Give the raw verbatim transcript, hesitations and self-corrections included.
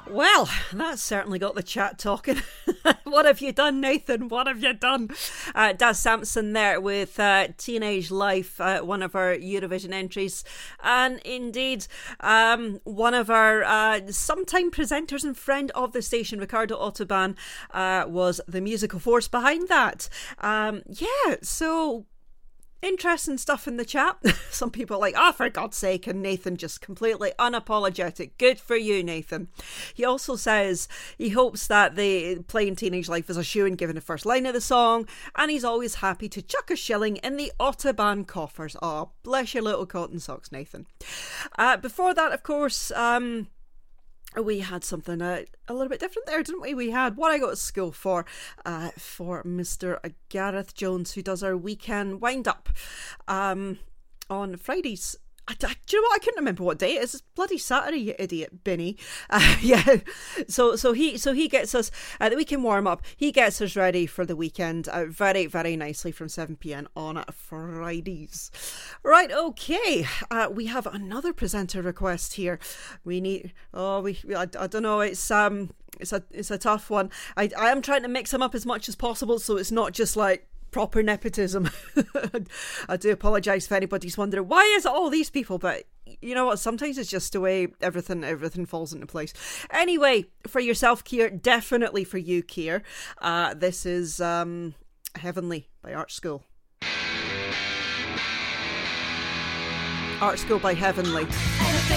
Well, that's certainly got the chat talking. What have you done, Nathan? What have you done? Uh, Daz Sampson there with uh, Teenage Life, uh, one of our Eurovision entries. And indeed, um, one of our uh, sometime presenters and friend of the station, Ricardo Autobahn, uh, was the musical force behind that. Um, yeah, so... interesting stuff in the chat. Some people are like, oh, for God's sake, and Nathan just completely unapologetic. Good for you, Nathan. He also says he hopes that the playing Teenage Life is a shoe-in given the first line of the song, and he's always happy to chuck a shilling in the Autobahn coffers. Oh, bless your little cotton socks, Nathan. Uh, before that, of course, um... we had something uh, a little bit different there, didn't we? We had What I Go to School For, uh, for Mister Gareth Jones, who does our weekend wind-up um, on Fridays. I, I, do you know what? I couldn't remember what day it is. It's bloody Saturday, you idiot, Binny. Uh, yeah. So so he so he gets us uh, the weekend warm up. He gets us ready for the weekend uh, very very nicely from seven p.m. on Fridays. Right. Okay. Uh, we have another presenter request here. We need. Oh, we. I, I don't know. It's um. It's a it's a tough one. I I am trying to mix them up as much as possible, so it's not just like proper nepotism. I do apologise if anybody's wondering why is it all these people, but you know what, sometimes it's just the way everything everything falls into place. Anyway, for yourself, Keir, definitely for you, Keir, uh, this is um, Heavenly by Art School. Art School by Heavenly.